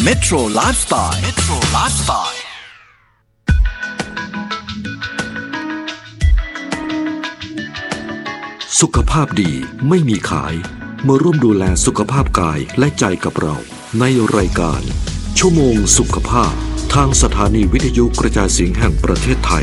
Metro Lifestyle Metro Lifestyle สุขภาพดีไม่มีขายมาร่วมดูแลสุขภาพกายและใจกับเราในรายการชั่วโมงสุขภาพทางสถานีวิทยุกระจายเสียงแห่งประเทศไทย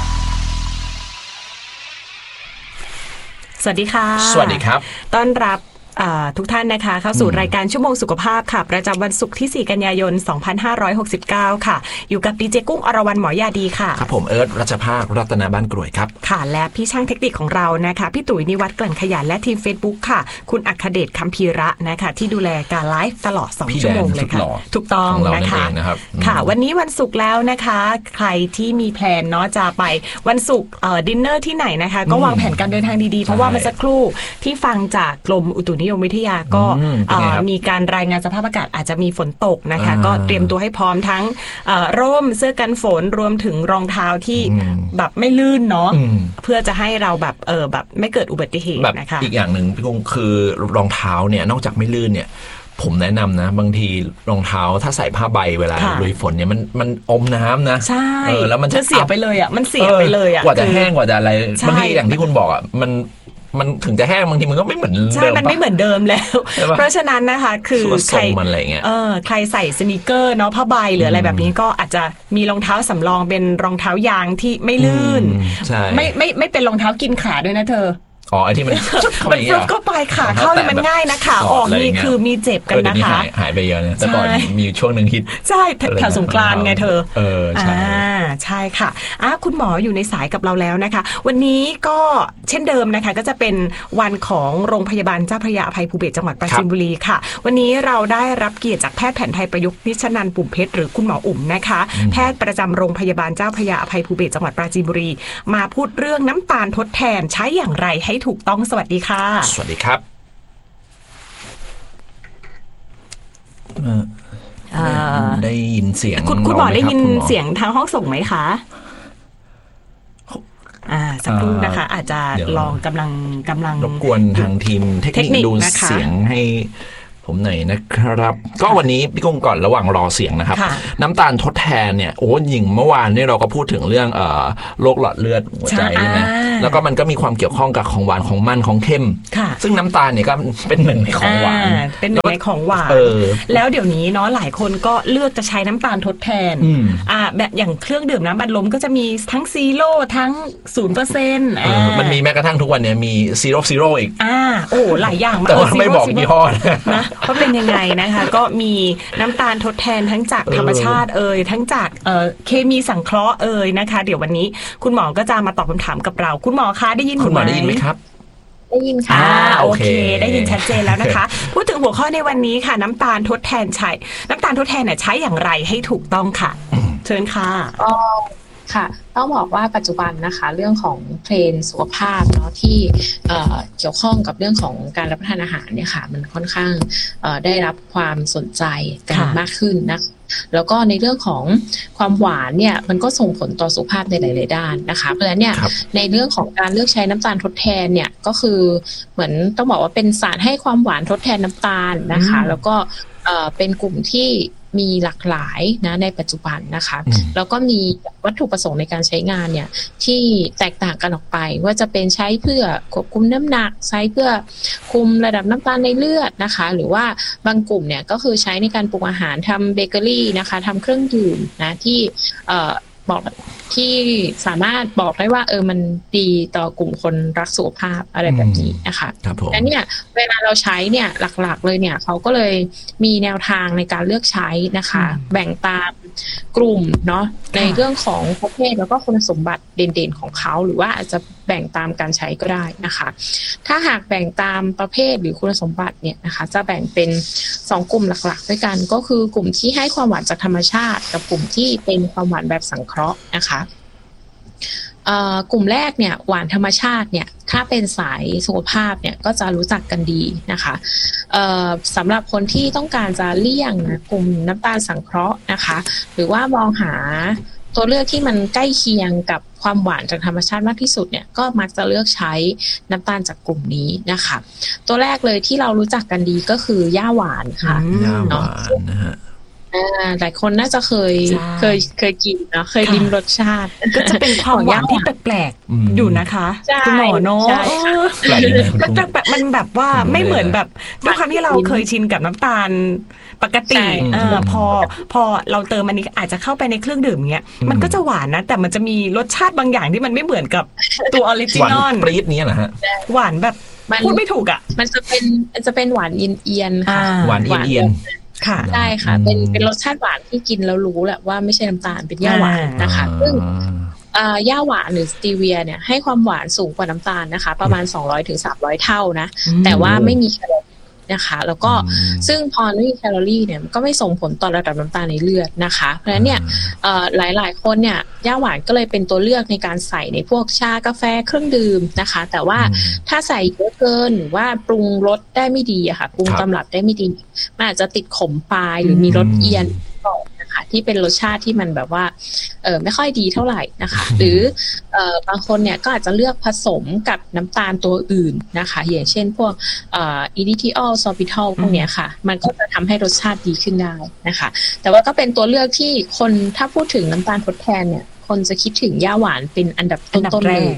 สวัสดีค่ะสวัสดีครับต้อนรับทุกท่านนะคะเข้าสู่รายการชั่วโมงสุขภาพค่ะประจำวันศุกร์ที่4กันยายน2569ค่ะอยู่กับดีเจกุ้งอรวรรณหมอยาดีค่ะครับผมเอิร์ธรัชภาครัตนาบ้านกรวยครับค่ะและพี่ช่างเทคนิคของเรานะคะพี่ตุ๋ยนิวัฒน์กลั่นขยันและทีม Facebook ค่ะคุณอัครเดชคัมภีระนะคะที่ดูแลการไลฟ์ตลอด2ชั่วโมงเลยค่ะถูกต้องนะคะค่ะวันนี้วันศุกร์แล้วนะคะใครที่มีแพลนเนาะจะไปวันศุกร์ดินเนอร์ที่ไหนนะคะก็วางแผนการเดินทางดีๆเพราะว่าเมื่อสักครู่ที่ฟังจากกรมอุตุนิยมวิทยาก็มีการรายงานสภาพอากาศอาจจะมีฝนตกนะคะก็เตรียมตัวให้พร้อมทั้งร่มเสื้อกันฝนรวมถึงรองเท้าที่แบบไม่ลื่นเนาะเพื่อจะให้เราแบบแบบไม่เกิดอุบัติเหตุนะคะอีกอย่างหนึ่งพี่กุ้งคือรองเท้าเนี่ยนอกจากไม่ลื่นเนี่ยผมแนะนำนะบางทีรองเท้าถ้าใส่ผ้าใบเวลาลุยฝนเนี่ยมันอมน้ำนะใช่แล้วมันจะเสียไปเลยอ่ะมันเสียไปเลยอ่ะกว่าจะแห้งกว่าจะอะไรบางทีอย่างที่คุณบอกอ่ะมันถึงจะแห้งบางทีมันก็ไม่เหมือนเดิมใช่มันไม่เหมือนเดิมแล้วเพราะฉะนั้นนะคะคือใครมันอะไรเงี้ยใครใส่สนีกเกอร์เนาะผ้าใบหรืออะไรแบบนี้ก็อาจจะมีรองเท้าสำรองเป็นรองเท้ายางที่ไม่ลื่นไม่เป็นรองเท้ากินขาด้วยนะเธอไอ้ที่มันก็ปลายขาเข้าเลยมันง่ายนะขาออกนี่คือมีเจ็บกันนะคะหายไปเยอะนะแต่ก่อนมีช่วงนึงฮิตใช่แถวสงกรานต์ไงเธอใช่ใช่ค่ะคุณหมออยู่ในสายกับเราแล้วนะคะวันนี้ก็เช่นเดิมนะคะก็จะเป็นวันของโรงพยาบาลเจ้าพระยาอภัยภูเบศรจังหวัดปราจีนบุรีค่ะวันนี้เราได้รับเกียรติจากแพทย์แผนไทยประยุกต์นิชนันท์ปุ่มเพชรหรือคุณหมออุ๋มนะคะแพทย์ประจำโรงพยาบาลเจ้าพระยาอภัยภูเบศรจังหวัดปราจีนบุรีมาพูดเรื่องน้ำตาลทดแทนใช้อย่างไรให้ถูกต้องสวัสดีค่ะสวัสดีครับได้ยินเสียงคุณหมอได้ยินเสียงทางห้องส่งไหมคะสักครู่นะคะอาจจะลองกำลังรบกวนทางทีมเทคนิคดูเสียงให้ผมหน่อยนะครับก็วันนี้พี่กุ้งก่อนระหว่างรอเสียงนะครับน้ำตาลทดแทนเนี่ยหญิงเมื่อวานนี่เราก็พูดถึงเรื่องโรคหลอดเลือดหัวใจใช่ไหมแล้วก็มันก็มีความเกี่ยวข้องกับของหวานของมันของเค็มซึ่งน้ำตาลเนี่ยก็เป็นหนึ่งในของหวานเป็นหนึ่งในของหวานแล้วเดี๋ยวนี้เนาะหลายคนก็เลือกจะใช้น้ำตาลทดแทนแบบอย่างเครื่องดื่มน้ำอัดลมก็จะมีทั้งซีโร่ทั้ง 0% มันมีแม้กระทั่งทุกวันเนี่ยมีซีโร่อีกหลายอย่างแต่ว่าไม่บอกยี่ห้อนะว่าเป็นยังไงนะคะก็มีน้ำตาลทดแทนทั้งจากธรรมชาติทั้งจากเคมีสังเคราะห์นะคะเดี๋ยววันนี้คุณหมอก็จะมาตอบคำถามกับเราคุณหมอคะได้ยินคุณหมอได้ยินไหมครับได้ยินค่ะโอเคได้ยินชัดเจนแล้วนะคะพูดถึงหัวข้อในวันนี้ค่ะน้ำตาลทดแทนใช้อย่างไรให้ถูกต้องค่ะเชิญค่ะค่ะต้องบอกว่าปัจจุบันนะคะเรื่องของเทรนด์สุขภาพเนาะที่เกี่ยวข้องกับเรื่องของการรับประทานอาหารเนี่ยค่ะมันค่อนข้างได้รับความสนใจกันมากขึ้นนะแล้วก็ในเรื่องของความหวานเนี่ยมันก็ส่งผลต่อสุขภาพในหลายๆด้านนะคะเพราะฉะนั้นเนี่ยในเรื่องของการเลือกใช้น้ำตาลทดแทนเนี่ยก็คือเหมือนต้องบอกว่าเป็นสารให้ความหวานทดแทนน้ำตาลนะคะแล้วก็เป็นกลุ่มที่มีหลากหลายนะในปัจจุบันนะคะแล้วก็มีวัตถุประสงค์ในการใช้งานเนี่ยที่แตกต่างกันออกไปว่าจะเป็นใช้เพื่อควบคุมน้ำหนักใช้เพื่อคุมระดับน้ำตาลในเลือดนะคะหรือว่าบางกลุ่มเนี่ยก็คือใช้ในการปรุงอาหารทำเบเกอรี่นะคะทำเครื่องดื่มนะที่บอกที่สามารถบอกได้ว่ามันดีต่อกลุ่มคนรักสุขภาพอะไรแบบนี้นะคะและเนี่ยเวลาเราใช้เนี่ยหลักๆเลยเนี่ยเขาก็เลยมีแนวทางในการเลือกใช้นะคะแบ่งตามกลุ่มเนาะในเรื่องของประเภทแล้วก็คุณสมบัติเด่นๆของเขาหรือว่าอาจจะแบ่งตามการใช้ก็ได้นะคะถ้าหากแบ่งตามประเภทหรือคุณสมบัติเนี่ยนะคะจะแบ่งเป็น2กลุ่มหลักๆด้วยกันก็คือกลุ่มที่ให้ความหวานจากธรรมชาติกับกลุ่มที่เป็นความหวานแบบสังเคราะห์นะคะกลุ่มแรกเนี่ยหวานธรรมชาติเนี่ยถ้าเป็นสายสุขภาพเนี่ยก็จะรู้จักกันดีนะคะสำหรับคนที่ต้องการจะเลี่ยงนะกลุ่มน้ำตาลสังเคราะห์นะคะหรือว่ามองหาตัวเลือกที่มันใกล้เคียงกับความหวานจากธรรมชาติมากที่สุดเนี่ยก็มักจะเลือกใช้น้ำตาลจากกลุ่มนี้นะคะตัวแรกเลยที่เรารู้จักกันดีก็คือย่าหวานค่ะย่าหวานนะฮะหลายคนน่าจะเคยกินนะเคยลิ้มรสชาติก็จะเป็นความหวานที่แปลกๆอยู่นะคะคุณหมอเนาะมันแปลกมันแบบว่าไม่เหมือนแบบด้วยความที่เราเคยชินกับน้ำตาลปกติพอเราเติมอันนี้อาจจะเข้าไปในเครื่องดื่มเงี้ยมันก็จะหวานนะแต่มันจะมีรสชาติบางอย่างที่มันไม่เหมือนกับตัวออริจินอลปรี๊ดนี้เหรอฮะหวานแบบพูดไม่ถูกอ่ะมันจะเป็นหวานเอียนๆค่ะหวานเอียนค่ะใช่ค่ะเป็นรสชาติหวานที่กินแล้วรู้แหละว่าไม่ใช่น้ำตาลเป็นหญ้าหวานนะคะซึ่งหญ้าหวานหรือสตีเวียเนี่ยให้ความหวานสูงกว่าน้ำตาลนะคะประมาณ200 ถึง 300 เท่านะแต่ว่าไม่มีแคลอรี่นะคะแล้วก็ซึ่งพอไม่มีแคลอรี่เนี่ยก็ไม่ส่งผลต่อระดับน้ำตาลในเลือดนะคะเพราะฉะนั้นเนี่ยหลายคนเนี่ยหญ้าหวานก็เลยเป็นตัวเลือกในการใส่ในพวกชากาแฟเครื่องดื่มนะคะแต่ว่าถ้าใส่เยอะเกินหรือว่าปรุงรสได้ไม่ดีอะค่ะปรุงตำรับได้ไม่ดีมันอาจจะติดขมปลายหรือมีรสเอียนนะคะที่เป็นรสชาติที่มันแบบว่าไม่ค่อยดีเท่าไหร่นะคะหรือบางคนเนี่ยก็อาจจะเลือกผสมกับน้ำตาลตัวอื่นนะคะอย่างเช่นพวกอิริทิออลซอร์บิทอลพวกเนี้ยค่ะมันก็จะทำให้รสชาติดีขึ้นได้นะคะแต่ว่าก็เป็นตัวเลือกที่คนถ้าพูดถึงน้ำตาลทดแทนเนี่ยคนจะคิดถึงหญ้าหวานเป็นอันดับต้นๆเลย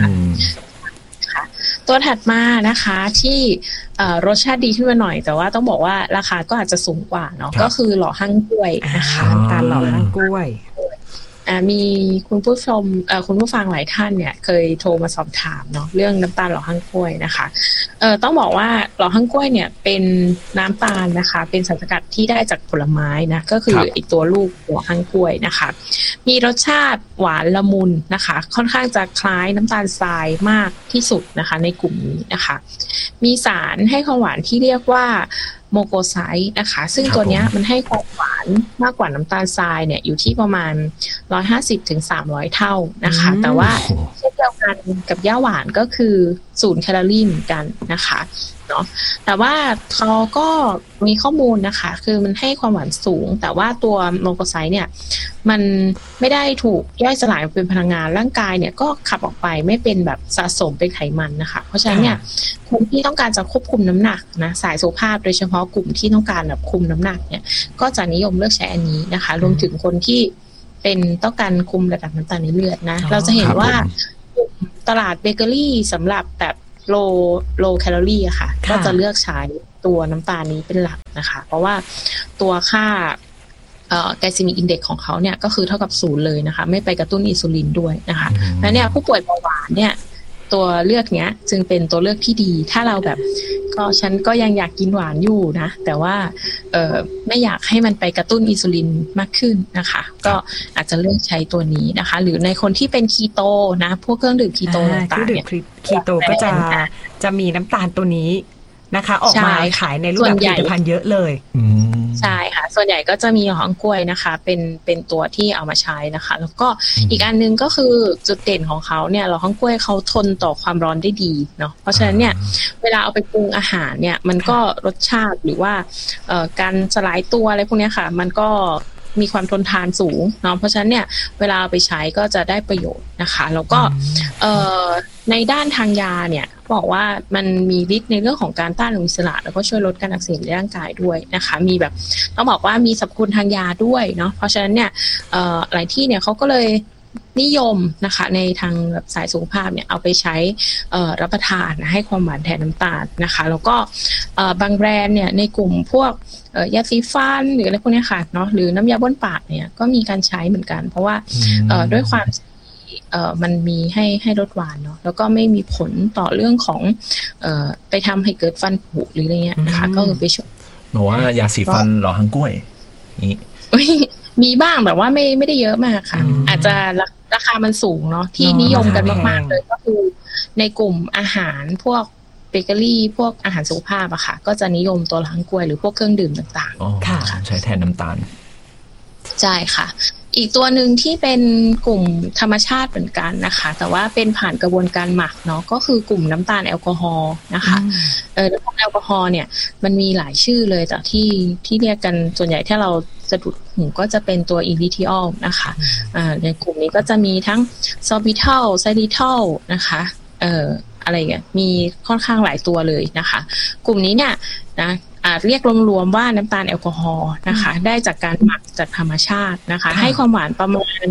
ตัวถัดมานะคะที่รสชาติดีขึ้นมาหน่อยแต่ว่าต้องบอกว่าราคาก็อาจจะสูงกว่าเนาะก็คือหล่อหั่งกล้วยนะคะน้ำตาลหล่อหั่งกล้วยมีคุณผู้ชมคุณผู้ฟังหลายท่านเนี่ยเคยโทรมาสอบถามเนาะเรื่องน้ำตาลหล่อหั่งกล้วยนะคะต้องบอกว่าหล่อหั่งกล้วยเนี่ยเป็นน้ำตาลนะคะเป็นสารสกัดที่ได้จากผลไม้นะก็คือไอตัวลูกหล่อหั่งกล้วยนะคะมีรสชาติหวานละมุนนะคะค่อนข้างจะคล้ายน้ำตาลทรายมากที่สุดนะคะในกลุ่มนี้นะคะมีสารให้ความหวานที่เรียกว่าโมโกไซต์นะคะซึ่งตัวนี้มันให้ความหวานมากกว่าน้ำตาลทรายเนี่ยอยู่ที่ประมาณ150 ถึง 300 เท่านะคะแต่ว่าเช่นเดียวกันกับหญ้าหวานก็คือ0 แคลอรี่เหมือนกันนะคะเนาะแต่ว่าเขาก็มีข้อมูลนะคะคือมันให้ความหวานสูงแต่ว่าตัวโมโกไซต์เนี่ยมันไม่ได้ถูกย่อยสลายเป็นพลังงานร่างกายเนี่ยก็ขับออกไปไม่เป็นแบบสะสมเป็นไขมันนะคะเพราะฉะนั้นเนี่ยคนที่ต้องการจะควบคุมน้ำหนักนะสายสุขภาพโดยเฉพาะกลุ่มที่ต้องการแบบคุมน้ำหนักเนี่ยก็จะนิยมเลือกใช้อันนี้นะคะรวมถึงคนที่เป็นต้องการคุมระดับน้ำตาลในเลือดนะเราจะเห็นว่าตลาดเบเกอรี่สำหรับแบบโลแคลอรี่อะค่ะก็จะเลือกใช้ตัวน้ำตาลนี้เป็นหลักนะคะเพราะว่าตัวค่าไกลซีมิกอินเด็กซ์ของเขาเนี่ยก็คือเท่ากับ0เลยนะคะไม่ไปกระตุ้นอินซูลินด้วยนะคะแล้วเนี่ยผู้ป่วยเบาหวานเนี่ยตัวเลือกเนี้ยจึงเป็นตัวเลือกที่ดีถ้าเราแบบก็ฉันก็ยังอยากกินหวานอยู่นะแต่ว่าไม่อยากให้มันไปกระตุ้นอินซูลินมากขึ้นนะคะก็อาจจะเลือกใช้ตัวนี้นะคะหรือในคนที่เป็นคีโตนะพวกเครื่องดื่มคีโตต่างๆเนี่ยคีโตก็จะมีน้ำตาลตัวนี้นะคะออกมาขายในรูปแบบผลิตภัณฑ์เยอะเลยใช่ค่ะส่วนใหญ่ก็จะมีหล่อหั่งกล้วยนะคะเป็นตัวที่เอามาใช้นะคะแล้วก็อีกอันนึงก็คือจุดเด่นของเขาเนี่ยหล่อหั่งกล้วยเขาทนต่อความร้อนได้ดีเนาะเพราะฉะนั้นเนี่ยเวลาเอาไปปรุงอาหารเนี่ยมันก็รสชาติหรือว่าการสลายตัวอะไรพวกนี้ค่ะมันก็มีความทนทานสูงเนาะเพราะฉะนั้นเนี่ยเวลาเอาไปใช้ก็จะได้ประโยชน์นะคะแล้วก็ในด้านทางยาเนี่ยบอกว่ามันมีฤทธิ์ในเรื่องของการต้านอนุมูลอิสระแล้วก็ช่วยลดการอักเสบในร่างกายด้วยนะคะมีแบบต้องบอกว่ามีสรรพคุณทางยาด้วยเนาะเพราะฉะนั้นเนี่ยหลายที่เนี่ยเขาก็เลยนิยมนะคะในทางแบบสายสุขภาพเนี่ยเอาไปใช้รับประทานให้ความหวานแทนน้ำตาลนะคะแล้วก็บางแบรนด์เนี่ยในกลุ่มพวกยาสีฟันหรืออะไรพวกนี้ค่ะเนาะหรือน้ำยาบ้วนปากเนี่ยก็มีการใช้เหมือนกันเพราะว่าด้วยความมันมีให้ลดหวานเนาะแล้วก็ไม่มีผลต่อเรื่องของไปทำให้เกิดฟันผุหรืออะไรเงี้ยนะคะก็คือไปช่วยหนูว่ายาสีฟันหล่อหั่งกล้วยนี่มีบ้างแต่ว่าไม่ได้เยอะมากค่ะอาจจะราคามันสูงเนาะที่นิยมกันมากๆเลยก็คือในกลุ่มอาหารพวกเบเกอรี่พวกอาหารสุขภาพอะค่ะก็จะนิยมตัวหล่อหั่งกล้วยหรือพวกเครื่องดื่มต่างๆค่ะใช้แทนน้ำตาลใช่ค่ะอีกตัวหนึ่งที่เป็นกลุ่มธรรมชาติเหมือนกันนะคะแต่ว่าเป็นผ่านกระบวนการหมักเนาะก็คือกลุ่มน้ำตาลแอลกอฮอล์นะคะน้ำตาลแอลกอฮอล์เนี่ยมันมีหลายชื่อเลยแต่ที่เรียกกันส่วนใหญ่ถ้าเราสะดุดหูก็จะเป็นตัวอิริทิออลนะคะในกลุ่มนี้ก็จะมีทั้งซอร์บิทอลไซริทอลนะคะอะไรเงี้ยมีค่อนข้างหลายตัวเลยนะคะกลุ่มนี้เนี่ยนะเรียกรวมๆว่าน้ำตาลแอลกอฮอล์นะคะได้จากการหมักจากธรรมชาตินะคะให้ความหวานประมาณ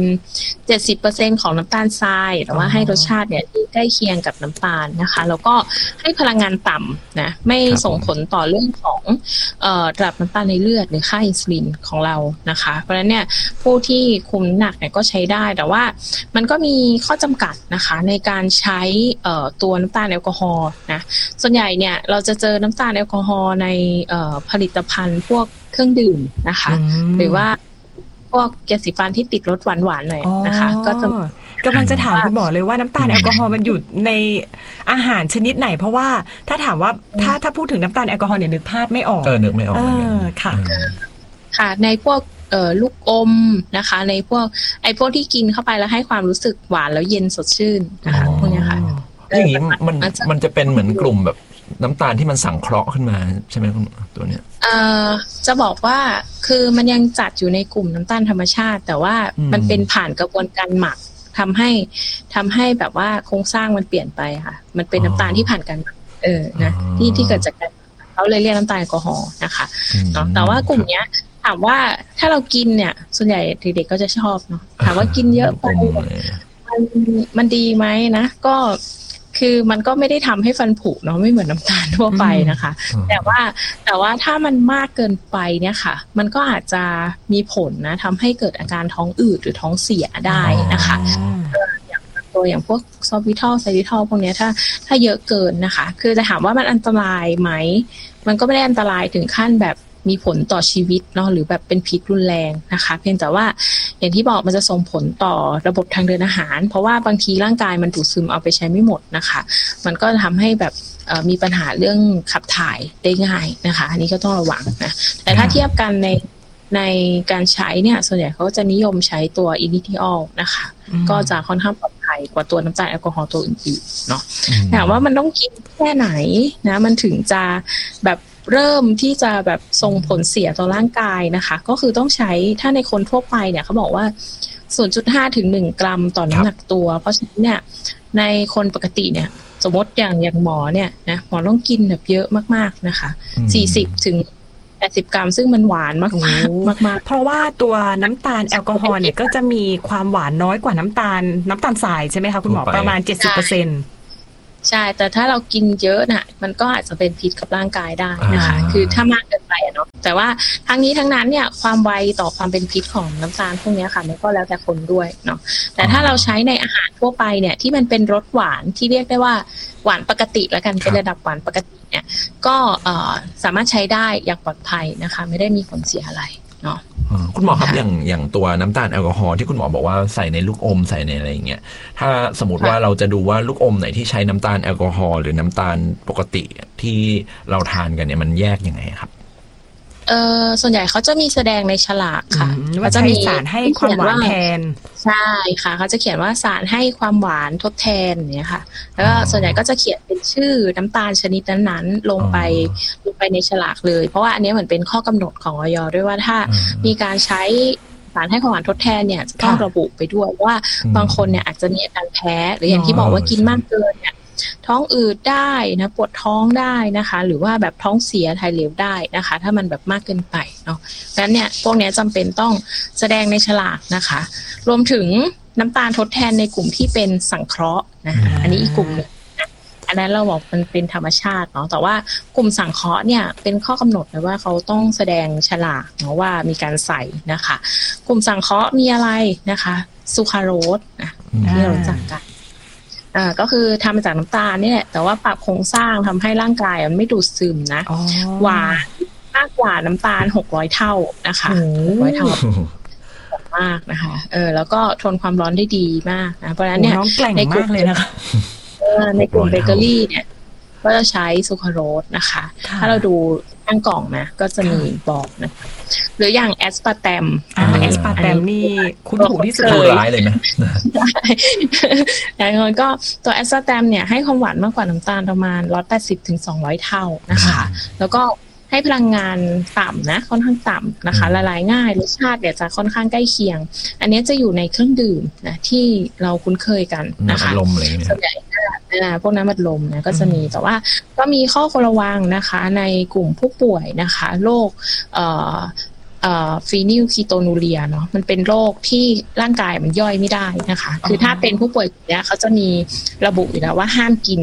70% ของน้ำตาลทรายแต่ว่าให้รสชาติเนี่ยที่ใกล้เคียงกับน้ำตาลนะคะแล้วก็ให้พลังงานต่ำนะไม่ส่งผลต่อเรื่องของระดับน้ำตาลในเลือดหรือค่าอินซูลินของเรานะคะเพราะฉะนั้นเนี่ยผู้ที่คุมน้ำหนักเนี่ยก็ใช้ได้แต่ว่ามันก็มีข้อจำกัดนะคะในการใช้ตัวน้ำตาลแอลกอฮอล์นะส่วนใหญ่เนี่ยเราจะเจอน้ำตาลแอลกอฮอล์ในผลิตภัณฑ์พวกเครื่องดื่มนะคะหรือว่าพวกยาสีฟันที่ติดรสหวานๆหน่อยนะคะก็จะกำลังจะถามคุณหมอเลยว่าน้ำตาลแอลกอฮอล์มันอยู่ในอาหารชนิดไหนเพราะว่าถ้าถามว่าถ้าพูดถึงน้ำตาลแอลกอฮอล์เนี่ยนึกภาพไม่ออกนึกไม่ออกค่ะค่ะในพวกลูกอมนะคะในพวกที่กินเข้าไปแล้วให้ความรู้สึกหวานแล้วเย็นสดชื่นนะคะพวกนี้ค่ะอย่างนี้มันจะเป็นเหมือนกลุ่มแบบน้ำตาลที่มันสังเคราะห์ขึ้นมาใช่ไหมคุณตัวเนี้ยจะบอกว่าคือมันยังจัดอยู่ในกลุ่มน้ำตาลธรรมชาติแต่ว่ามันเป็นผ่านกระบวนการหมักทำให้แบบว่าโครงสร้างมันเปลี่ยนไปค่ะมันเป็นน้ำตาลที่ผ่านการหมักนะที่เกิดจากการเขาเลยเรียกน้ำตาลแอลกอฮอล์นะคะเนาะแต่ว่ากลุ่มเนี้ยถามว่าถ้าเรากินเนี่ยส่วนใหญ่เด็กๆก็จะชอบเนาะถามว่ากินเยอะไปมันดีไหมนะก็คือมันก็ไม่ได้ทำให้ฟันผุเนาะไม่เหมือนน้ำตาลทั่วไปนะคะแต่ว่าถ้ามันมากเกินไปเนี่ยค่ะมันก็อาจจะมีผลนะทำให้เกิดอาการท้องอืดหรือท้องเสียได้นะคะอย่างพวกซอบิทอลไซริทอลพวกนี้ถ้าเยอะเกินนะคะคือจะถามว่ามันอันตรายไหมมันก็ไม่ได้อันตรายถึงขั้นแบบมีผลต่อชีวิตเนาะหรือแบบเป็นพิษรุนแรงนะคะเพียงแต่ว่าอย่างที่บอกมันจะส่งผลต่อระบบทางเดินอาหารเพราะว่าบางทีร่างกายมันดูดซึมเอาไปใช้ไม่หมดนะคะมันก็ทำให้แบบมีปัญหาเรื่องขับถ่ายได้ง่ายนะคะอันนี้ก็ต้องระวังนะแต่ถ้าเทียบกันในการใช้เนี่ยส่วนใหญ่เขาจะนิยมใช้ตัวอินิทิออลนะคะก็จะค่อนข้างปลอดภัยกว่าตัวน้ำตาลแอลกอฮอล์ตัวอื่นๆเนาะแต่ว่ามันต้องกินแค่ไหนนะมันถึงจะแบบเริ่มที่จะแบบส่งผลเสียต่อร่างกายนะคะก็คือต้องใช้ถ้าในคนทั่วไปเนี่ยเขาบอกว่า 0.5 ถึง 1 กรัมต่อน้ำหนักตัวเพราะฉะนั้นเนี่ยในคนปกติเนี่ยสมมติอย่างหมอเนี่ยนะหมอต้องกินแบบเยอะมากๆนะคะ40 ถึง 80 กรัมซึ่งมันหวานมากเพราะว่าตัวน้ำตาลแอลกอฮอล์เนี่ยก็จะมีความหวานน้อยกว่าน้ำตาลทรายใช่ไหมคะคุณหมอประมาณ 70% ใช่แต่ถ้าเรากินเยอะน่ะมันก็อาจจะเป็นพิษกับร่างกายได้นะคะคือถ้ามากเกินไปเนาะแต่ว่าทั้งนี้ทั้งนั้นเนี่ยความไวต่อความเป็นพิษของน้ำตาลพวกนี้ค่ะมันก็แล้วแต่คนด้วยเนาะแต่ถ้าเราใช้ในอาหารทั่วไปเนี่ยที่มันเป็นรสหวานที่เรียกได้ว่าหวานปกติแล้วกันเป็นระดับหวานปกติเนี่ยก็สามารถใช้ได้อย่างปลอดภัยนะคะไม่ได้มีผลเสียอะไรเนาะคุณหมอครับอย่างตัวน้ำตาลแอลกอฮอล์ที่คุณหมอบอกว่าใส่ในลูกอมใส่ในอะไรอย่างเงี้ยถ้าสมมติว่าเราจะดูว่าลูกอมไหนที่ใช้น้ำตาลแอลกอฮอล์หรือน้ำตาลปกติที่เราทานกันเนี่ยมันแยกยังไงครับส่วนใหญ่เขาจะมีแสดงในฉลากค่ะว่าจะมีสารให้ความหวานแทนใช่ค่ะเขาจะเขียนว่าสารให้ความหวานทดแทนเนี่ยค่ะแล้วก็ส่วนใหญ่ก็จะเขียนเป็นชื่อน้ำตาลชนิดนั้นๆลงไปในฉลากเลยเพราะว่าอันนี้เหมือนเป็นข้อกำหนดของอย.ด้วยว่าถ้ามีการใช้สารให้ความหวานทดแทนเนี่ยจะต้องระบุไปด้วยว่าบางคนเนี่ยอาจจะมีอาการแพ้หรืออย่างที่บอกว่ากินมากเกินเนี่ยท้องอืดได้นะปวดท้องได้นะคะหรือว่าแบบท้องเสียถ่ายเหลวได้นะคะถ้ามันแบบมากเกินไปเนาะดังนั้นเนี่ยพวกนี้จำเป็นต้องแสดงในฉลากนะคะรวมถึงน้ำตาลทดแทนในกลุ่มที่เป็นสังเคราะห์นะอันนี้อีกกลุ่มนึงอันนั้นเราบอกมันเป็นธรรมชาติเนาะแต่ว่ากลุ่มสังเคราะห์เนี่ยเป็นข้อกำหนดเลยว่าเขาต้องแสดงฉลากเนาะว่ามีการใส่นะคะกลุ่มสังเคราะห์มีอะไรนะคะซูคราโรสนะที่เรารู้จักกันก็คือทำมาจากน้ำตาลนี่แหละแต่ว่าปรับโครงสร้างทำให้ร่างกายมันไม่ดูดซึมนะหวานมากกว่าน้ำตาล600 เท่านะคะ600 เท่ามากนะคะแล้วก็ทนความร้อนได้ดีมากนะเพราะฉะนั้นเนี่ยในกลุ่มเลยนะคะในกลุ่มเบเกอรี่เนี่ยก็จะใช้ซูคราโรสนะคะถ้าเราดูข้างกล่องนะก็จะมีบอกนะคะหรืออย่างแอสปาร์แตมนี่คุ้นหูที่สุดเลยร้ายเลยนะอย่างนั้นก็ตัวแอสปาร์แตมเนี่ยให้ความหวานมากกว่าน้ำตาลประมาณ180 ถึง 200 เท่านะคะแล้วก็ให้พลังงานต่ำนะค่อนข้างต่ำนะคะละลายง่ายรสชาติเนี่ยจะค่อนข้างใกล้เคียงอันนี้จะอยู่ในเครื่องดื่มนะที่เราคุ้นเคยกันนะคะส่วนใหญ่พวกน้ำอัดลมนะก็จะมีแต่ว่าก็มีข้อควรระวังนะคะในกลุ่มผู้ป่วยนะคะโรคฟีนิลคีโตนูเรียเนาะมันเป็นโรคที่ร่างกายมันย่อยไม่ได้นะคะคือถ้าเป็นผู้ป่วยเนี้ยเขาจะมีระบุอยู่แล้วว่าห้ามกิน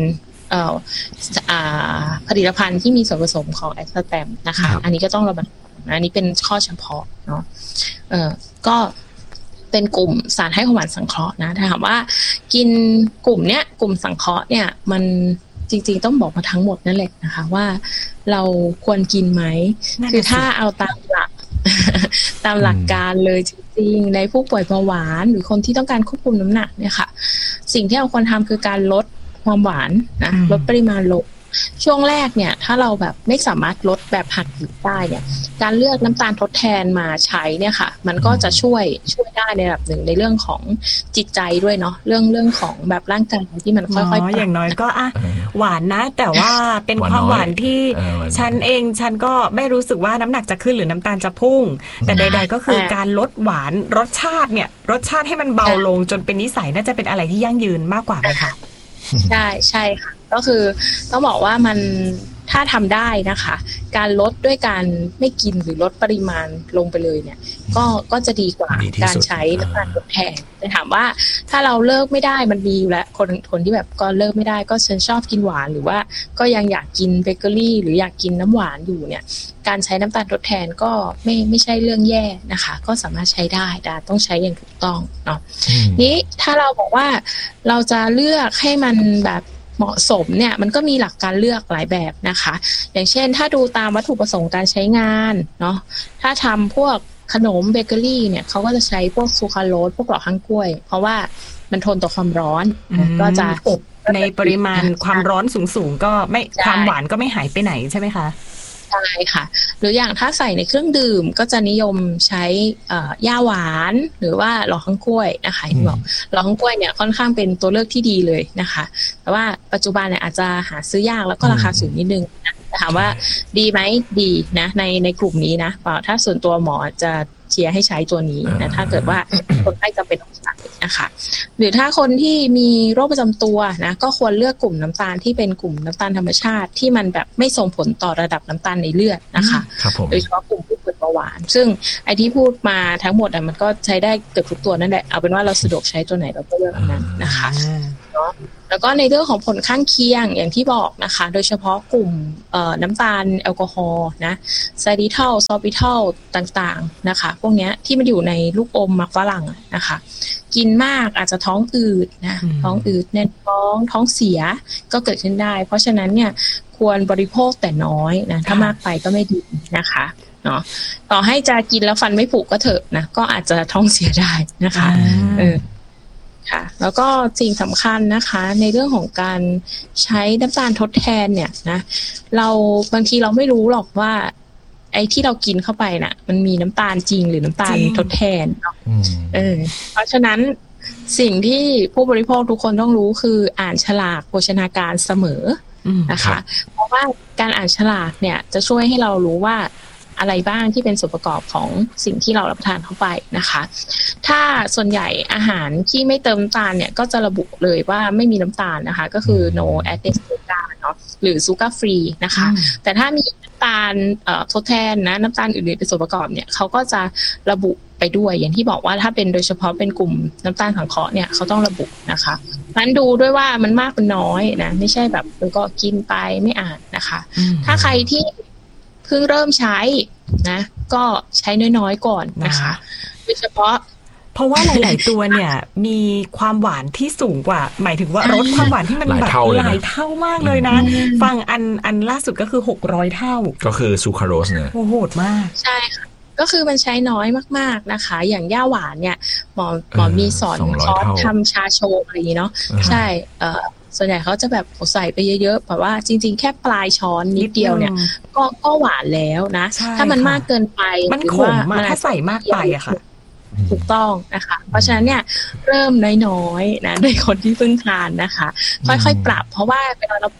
ผลิตภัณฑ์ที่มีส่วนผสมของแอสตาแตมนะคะอันนี้ก็ต้องระวังอันนี้เป็นข้อเฉพาะเนาะก็เป็นกลุ่มสารให้ความหวานสังเคราะห์นะถ้าถามว่ากินกลุ่มเนี้ยกลุ่มสังเคราะห์เนี่ยมันจริงๆต้องบอกมาทั้งหมดนั่นแหละนะคะว่าเราควรกินไหมคือถ้าเอาตามหลัก ตามหลักการเลยจริงๆในผู้ป่วยเบาหวานหรือคนที่ต้องการควบคุมน้ำหนักเนี่ยค่ะสิ่งที่เราควรทำคือการลดความหวานนะลดปริมาณลงช่วงแรกเนี่ยถ้าเราแบบไม่สามารถลดแบบหักดิบได้เนี่ยการเลือกน้ำตาลทดแทนมาใช้เนี่ยค่ะมันก็จะช่วยได้ในระดับหนึ่งในเรื่องของจิตใจด้วยเนาะเรื่องของแบบร่างกายที่มันค่อยๆอย่างน้อยก็หวานนะแต่ว่าเป็นความหวานที่ฉันก็ไม่รู้สึกว่าน้ำหนักจะขึ้นหรือน้ำตาลจะพุ่งแต่ใดๆก็คือการลดหวานรสชาติให้มันเบาลงจนเป็นนิสัยน่าจะเป็นอะไรที่ยั่งยืนมากกว่าไหมคะใช่ค่ะก็คือต้องบอกว่ามันถ้าทำได้นะคะการลดด้วยการไม่กินหรือลดปริมาณลงไปเลยเนี่ยก็จะดีกว่าการใช้น้ำตาลทดแทนแต่ถามว่าถ้าเราเลิกไม่ได้มันมีอยู่แล้วคนที่แบบก็เลิกไม่ได้ก็ฉันชอบกินหวานหรือว่าก็ยังอยากกินเบเกอรี่หรืออยากกินน้ำหวานอยู่เนี่ยการใช้น้ำตาลทดแทนก็ไม่ใช่เรื่องแย่นะคะก็สามารถใช้ได้แต่ต้องใช้อย่างถูกต้องเนาะนี้ถ้าเราบอกว่าเราจะเลือกให้มันแบบเหมาะสมเนี่ยมันก็มีหลักการเลือกหลายแบบนะคะอย่างเช่นถ้าดูตามวัตถุประสงค์การใช้งานเนาะถ้าทำพวกขนมเบเกอรี่เนี่ยเขาก็จะใช้พวกซูคราโรสพวกหลอดข้างกล้วยเพราะว่ามันทนต่อความร้อนก็จะอบในปริมาณความร้อนสูงๆก็ไม่ความหวานก็ไม่หายไปไหนใช่ไหมคะใช่ค่ะหรืออย่างถ้าใส่ในเครื่องดื่มก็จะนิยมใช้ย่าหวานหรือว่าหลอดข้างกล้วยนะคะที่บอกหลอดข้างกล้วยเนี่ยค่อนข้างเป็นตัวเลือกที่ดีเลยนะคะแต่ว่าปัจจุบันเนี่ยอาจจะหาซื้อยากแล้วก็ราคาสูงนิดนึงนะถามว่าดีไหมดีนะในกลุ่มนี้นะถ้าส่วนตัวหมอจะเชียร์ให้ใช้ตัวนี้นะถ้าเกิดว่าคนไข้จำเป็นต้องใช้นะคะหรือถ้าคนที่มีโรคประจำตัวนะก็ควรเลือกกลุ่มน้ำตาลที่เป็นกลุ่มน้ำตาลธรรมชาติที่มันแบบไม่ส่งผลต่อระดับน้ำตาลในเลือดนะคะโดยเฉพาะกลุ่มผู้ป่วยเบาหวานซึ่งไอที่พูดมาทั้งหมดมันก็ใช้ได้เกือบทุกตัวนั่นแหละเอาเป็นว่าเราสะดวกใช้ตัวไหนเราก็เลือกอันนั้นนะคะเนาะแล้วก็ในเรื่องของผลข้างเคียงอย่างที่บอกนะคะโดยเฉพาะกลุ่มน้ำตาลแอลกอฮอล์นะไซริทัลซอบิทัลต่างๆนะคะพวกนี้ที่มันอยู่ในลูกอมหมักฝรั่งนะคะกินมากอาจจะท้องอืดนะท้องอืดแน่นท้องเสียก็เกิดขึ้นได้เพราะฉะนั้นเนี่ยควรบริโภคแต่น้อยนะถ้ามากไปก็ไม่ดีนะคะเนาะต่อให้จะกินแล้วฟันไม่ผุก็เถอะนะก็อาจจะท้องเสียได้นะคะค่ะแล้วก็สิ่งสำคัญนะคะในเรื่องของการใช้น้ำตาลทดแทนเนี่ยนะเราบางทีเราไม่รู้หรอกว่าไอ้ที่เรากินเข้าไปน่ะมันมีน้ำตาลจริงหรือน้ำตาลทดแทนเนาะเพราะฉะนั้นสิ่งที่ผู้บริโภคทุกคนต้องรู้คืออ่านฉลากโภชนาการเสมอนะคะเพราะว่าการอ่านฉลากเนี่ยจะช่วยให้เรารู้ว่าอะไรบ้างที่เป็นส่วนประกอบของสิ่งที่เรารับประทานเข้าไปนะคะถ้าส่วนใหญ่อาหารที่ไม่เติมน้ำตาลเนี่ยก็จะระบุเลยว่าไม่มีน้ำตาลนะคะก็คือ no added sugar เนาะหรือ sugar free นะคะแต่ถ้ามีน้ำตาลทดแทนนะน้ำตาลอื่นๆเป็นส่วนประกอบเนี่ยเขาก็จะระบุไปด้วยอย่างที่บอกว่าถ้าเป็นโดยเฉพาะเป็นกลุ่มน้ำตาลสังเคราะห์เนี่ยเขาต้องระบุนะคะนั้นดูด้วยว่ามันมากเป็นน้อยนะไม่ใช่แบบก็กินไปไม่อ่านนะคะถ้าใครที่เพิ่งเริ่มใช้นะก็ใช้น้อยๆก่อนนะคะโดยเฉพาะเพราะว่าหลายๆตัวเนี่ยมีความหวานที่สูงกว่าหมายถึงว่ารสความหวานที่มันแบบหลายเท่ามากเลยนะฟังอันล่าสุดก็คือ600เท่าก็คือซูคราโรสเนี่ยโหดมากใช่ค่ะก็คือมันใช้น้อยมากๆนะคะอย่างย่าหวานเนี่ยหมอมีสอนคอร์สทำชาโชอะไรอย่างนี้เนาะใช่ส่วนใหญ่เขาจะแบบใส่ไปเยอะๆแบบว่าจริงๆแค่ปลายช้อนนิดเดียวเนี่ยก็หวานแล้วนะถ้ามันมากเกินไปมันขมมากถ้าใส่มากไปอะค่ะถูกต้องนะคะเพราะฉะนั้นเนี่ยเริ่มน้อยๆนะในคนที่เพิ่งทานนะคะค่อยๆปรับเพราะว่าเวลาเราปรับ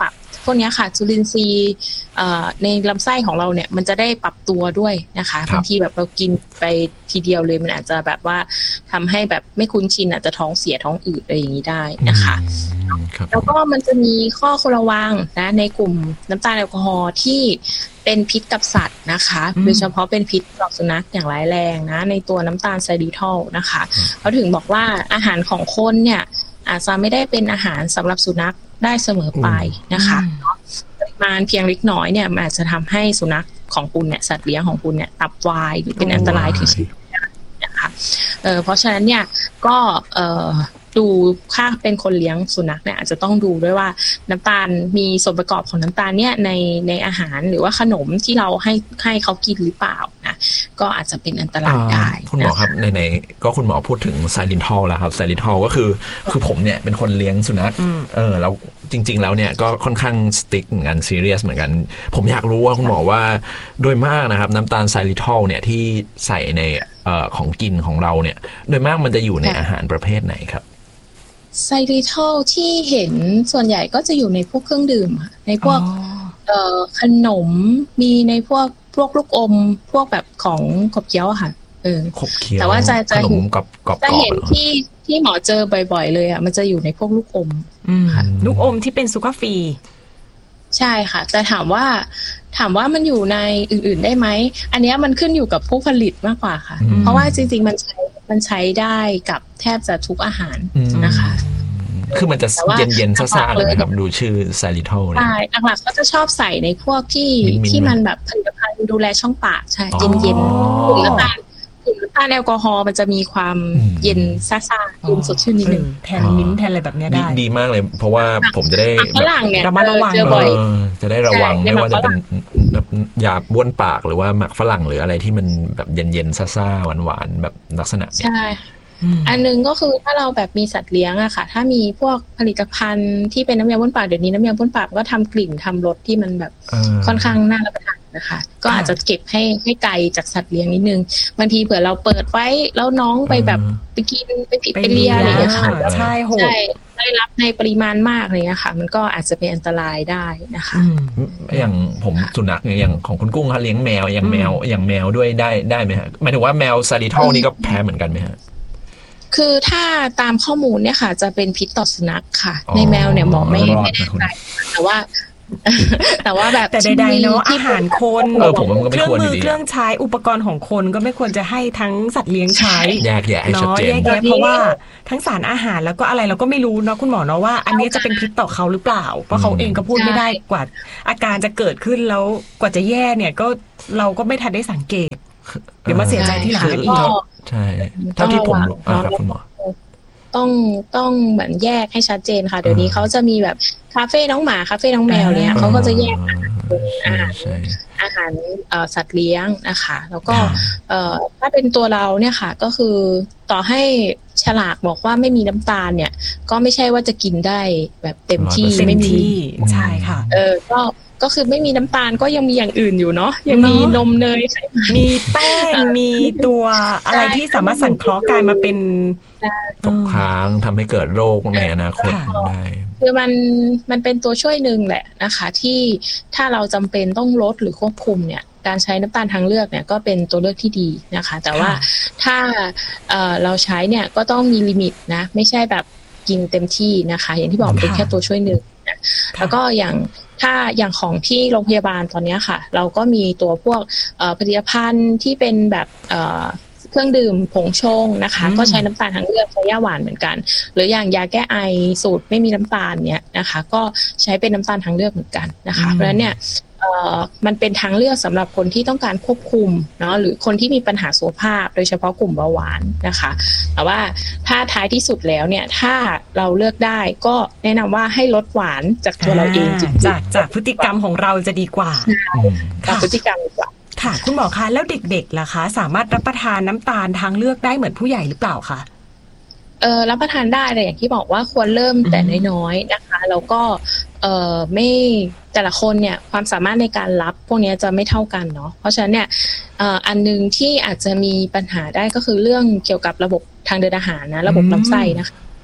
วกนี้ค่ะจุลินทรีย์ในลำไส้ของเราเนี่ยมันจะได้ปรับตัวด้วยนะคะบางทีแบบเรากินไปทีเดียวเลยมันอาจจะแบบว่าทำให้แบบไม่คุ้นชินอาจจะท้องเสียท้องอืดอะไรอย่างนี้ได้นะคะแล้วก็มันจะมีข้อควรระวังนะในกลุ่มน้ำตาลแอลกอฮอล์ที่เป็นพิษกับสัตว์นะคะโดยเฉพาะเป็นพิษต่อสุนัขอย่างร้ายแรงนะในตัวน้ำตาลไซริทอลนะคะเขาถึงบอกว่าอาหารของคนเนี่ยอาจจะไม่ได้เป็นอาหารสำหรับสุนัขได้เสมอไปนะคะปริมาณเพียงเล็กน้อยเนี่ยมันอาจจะทำให้สุนัขของคุณเนี่ยสัตว์เลี้ยงของคุณเนี่ยตับวายหรือเป็นอันตรายถึงชีวิตนะคะเพราะฉะนั้นเนี่ยก็ดูถ้าเป็นคนเลี้ยงสุนัขเนี่ยอาจจะต้องดูด้วยว่าน้ำตาลมีส่วนประกอบของน้ำตาลเนี่ยในอาหารหรือว่าขนมที่เราให้เขากินหรือเปล่านะก็อาจจะเป็นอันตรายได้คุณหมอครับในก็คุณหมอพูดถึงไซริทอลแล้วครับไซริทอลก็คือผมเนี่ยเป็นคนเลี้ยงสุนัขแล้วจริงๆแล้วเนี่ยก็ค่อนข้างสติ๊กเหมือนกันซีเรียสเหมือนกันผมอยากรู้ว่าคุณหมอว่าโดยมากนะครับน้ำตาลไซริทอลเนี่ยที่ใส่ในของกินของเราเนี่ยโดยมากมันจะอยู่ในอาหารประเภทไหนครับไซริทอลที่เห็นส่วนใหญ่ก็จะอยู่ในพวกเครื่องดื่มในพวกขนมมีในพวกลูกอมพวกแบบของขบเคี้ยวค่ะขบเคี้ยวแต่ว่าจะขนมกับจะเห็นที่หมอเจอบ่อยๆเลยอ่ะมันจะอยู่ในพวกลูกอมค่ะลูกอมที่เป็นซูการ์ฟรีใช่ค่ะแต่ถามว่ามันอยู่ในอื่นๆได้ไหมอันนี้มันขึ้นอยู่กับผู้ผลิตมากกว่าค่ะเพราะว่าจริงๆมันใช้ได้กับแทบจะทุกอาหารนะคะคือมันจะเย็นๆซ่าๆเลยนะครับดูชื่อไซริทอลใช่หลักๆก็จะชอบใส่ในพวกที่มันแบบผลิตภัณฑ์ดูแลช่องปากใช่เย็นๆกลุ่มน้ำตาลแอลกอฮอล์มันจะมีความเย็นซ่าๆเย็นสดชื่นนิดนึงแทนมิ้นแทนอะไรแบบนี้ได้ดีมากเลยเพราะว่าผมจะได้ระมัดระวังจะได้ระวังไม่ว่าจะเป็นยาบ้วนปากหรือว่าหมักฝรั่งหรืออะไรที่มันแบบเย็นๆซ่าๆหวานๆแบบลักษณะใช่อันนึงก็คือถ้าเราแบบมีสัตว์เลี้ยงอะค่ะถ้ามีพวกผลิตภัณฑ์ที่เป็นน้ำยาบ้วนปากเดี๋ยวนี้น้ำยาบ้วนปากก็ทำกลิ่นทำรสที่มันแบบค่อนข้างน่ารับประทานนะคะก็อาจจะเก็บให้ไกลจากสัตว์เลี้ยงนิดนึงบางทีเผื่อเราเปิดไว้แล้วน้องไปแบบไปกินไปผิดไปเลียอะไรอย่างเงี้ยค่ะใช่ได้รับในปริมาณมากเลยค่ะมันก็อาจจะเป็นอันตรายได้นะคะอย่างผมสุนัขอย่างของคุณกุ้งเขาเลี้ยงแมวอย่างแมวด้วยได้ไหมฮะหมายถึงว่าแมวไซริทอลนี่ก็แพ้เหมือนกันไหมฮะคือถ้าตามข้อมูลเนี่ยค่ะจะเป็นพิษต่อสุนัขค่ะในแมวเนี่ยหมอไม่แน่ใจแต่ว่าแบบแต่ใดๆเนาะอาหารคนเครื่องมือเครื่องใช้อุปกรณ์ของคนก็ไม่ควรจะให้ทั้งสัตว์เลี้ยงใช้แยกแยะให้ชัดเจนเพราะว่าทั้งสารอาหารแล้วก็อะไรเราก็ไม่รู้เนาะคุณหมอเนาะว่าอันนี้จะเป็นพิษต่อเขาหรือเปล่าเพราะเขาเองก็พูดไม่ได้กว่าอาการจะเกิดขึ้นแล้วกว่าจะแย่เนี่ยก็เราก็ไม่ทันได้สังเกตเดี๋ยวมาเสียใจที่หลังอีกใช่เท่าที่ผมรู้ครับคุณหมอต้องเหมือนแยกให้ชัดเจนค่ะเดี๋ยวนี้เขาจะมีแบบคาเฟ่น้องหมาคาเฟ่น้องแมวเนี่ยเขาก็จะแยกอาหารสัตว์เลี้ยงนะคะแล้วก็ถ้าเป็นตัวเราเนี่ยค่ะก็คือต่อให้ฉลากบอกว่าไม่มีน้ำตาลเนี่ยก็ไม่ใช่ว่าจะกินได้แบบเต็มที่ไม่มีใช่ค่ะก็คือไม่มีน้ำตาลก็ยังมีอย่างอื่นอยู่เนาะยังมีนมเนยมีแป้งมีตัวอะไรที่สามารถสังเคราะห์กลายมาเป็นตกค้างทำให้เกิดโรคในอนาคตได้คือมันเป็นตัวช่วยหนึ่งแหละนะคะที่ถ้าเราจำเป็นต้องลดหรือควบคุมเนี่ยการใช้น้ำตาลทางเลือกเนี่ยก็เป็นตัวเลือกที่ดีนะคะแต่ว่าถ้าเราใช้เนี่ยก็ต้องมีลิมิตนะไม่ใช่แบบกินเต็มที่นะคะอย่างที่บอกเป็นแค่ตัวช่วยหนึ่งนะแล้วก็อย่างของที่โรงพยาบาลตอนนี้ค่ะเราก็มีตัวพวกผลิตภัณฑ์ที่เป็นแบบเครื่องดื่มผงชงนะคะก็ใช้น้ำตาลทางเลือกใช้ย่าหวานเหมือนกันหรืออย่างยาแก้ไอสูตรไม่มีน้ำตาลเนี้ยนะคะก็ใช้เป็นน้ำตาลทางเลือกเหมือนกันนะคะเพราะฉะนั้นเนี่ยมันเป็นทางเลือกสำหรับคนที่ต้องการควบคุมเนาะหรือคนที่มีปัญหาสุขภาพโดยเฉพาะกลุ่มเบาหวานนะคะแต่ว่าถ้าท้ายที่สุดแล้วเนี่ยถ้าเราเลือกได้ก็แนะนำว่าให้ลดหวานจากตัวเราเองจากพฤติกรรมของเราจะดีกว่าจากพฤติกรรมดีกว่าค่ะคุณหมอคะแล้วเด็กๆล่ะคะสามารถรับประทานน้ำตาลทางเลือกได้เหมือนผู้ใหญ่หรือเปล่าคะรับประทานได้แต่อย่างที่บอกว่าควรเริ่มแต่น้อยๆนะคะแล้วก็ไม่แต่ละคนเนี่ยความสามารถในการรับพวกนี้จะไม่เท่ากันเนาะเพราะฉะนั้นเนี่ยอันนึงที่อาจจะมีปัญหาได้ก็คือเรื่องเกี่ยวกับระบบทางเดินอาหารนะระบบลำไส้นะคะ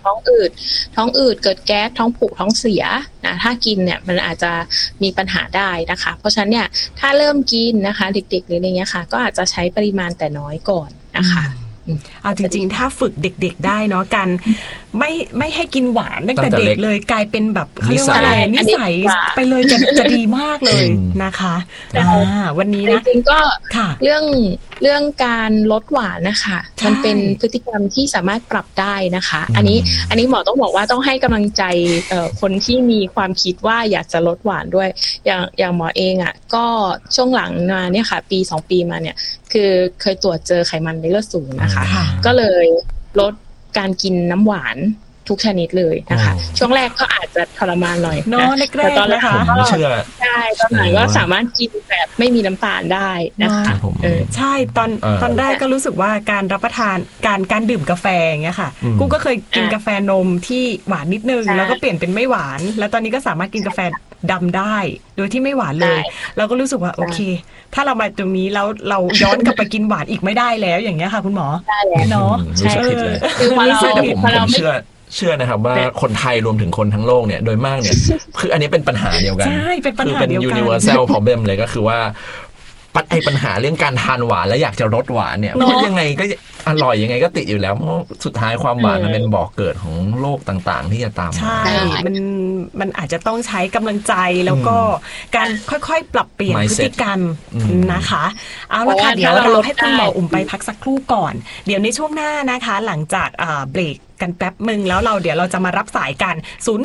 ท้องอืดเกิดแก๊สท้องผูกท้องเสียนะถ้ากินเนี่ยมันอาจจะมีปัญหาได้นะคะเพราะฉะนั้นเนี่ยถ้าเริ่มกินนะคะเด็กๆหรืออะไรเงี้ยค่ะก็อาจจะใช้ปริมาณแต่น้อยก่อนนะคะเอาจริงๆถ้าฝึกเด็กๆได้เนาะกันไม่ให้กินหวานตั้งแต่เด็กเลยกลายเป็นแบบเขาเรียกว่าอะไรนิสัยไปเลยจะดีมากเลยนะคะวันนี้นะจริงๆก็เรื่องการลดหวานนะคะมันเป็นพฤติกรรมที่สามารถปรับได้นะคะอันนี้หมอต้องบอกว่าต้องให้กำลังใจคนที่มีความคิดว่าอยากจะลดหวานด้วยอย่างหมอเองอ่ะก็ช่วงหลังมาเนี่ยค่ะปี2ปีมาเนี่ยคือเคยตรวจเจอไขมันในเลือดสูงนะคะก็เลยลดการกินน้ำหวานทุกชนิดเลยนะคะช่วงแรกก็อาจจะทรมานหน่อยนะแต่ตอนหลังก็ใช่ตอนหลังก็สามารถกินแบบไม่มีน้ำตาลได้นะคะใช่ตอนแรกก็รู้สึกว่าการรับประทานการดื่มกาแฟอย่างเงี้ยค่ะกูก็เคยกินกาแฟนมที่หวานนิดนึงแล้วก็เปลี่ยนเป็นไม่หวานแล้วตอนนี้ก็สามารถกินกาแฟดำได้โดยที่ไม่หวานเลยเราก็รู้สึกว่าโอเคถ้าเรามาตรงนี้แล้วเราย้อนกลับไปกินหวานอีกไม่ได้แล้วอย่างเงี้ยค่ะคุณหมอเนาะใช่คือผมเชื่อนะครับว่าคนไทยรวมถึงคนทั้งโลกเนี่ยโดยมากเนี่ยคืออันนี้เป็นปัญหาเดียวกันใช่เป็นปัญหาเดียวกัน universal problem เลยก็คือว่าปัญหาเรื่องการทานหวานแล้วอยากจะลดหวานเนี่ยยังไงก็อร่อยยังไงก็ติดอยู่แล้วเพราะสุดท้ายความหวานมันเป็นบ่อกเกิดของโรคต่างๆที่จะตามมาใช่มันอาจจะต้องใช้กำลังใจแล้วก็การค่อยๆปรับเปลี่ยนพฤติกรรมนะคะเอาละค่ะเดี๋ยวเราให้คุณหมออุ่มไปพักสักครู่ก่อนเดี๋ยวในช่วงหน้านะคะหลังจากเบรกกันแป๊บนึงแล้วเดี๋ยวเราจะมารับสายกัน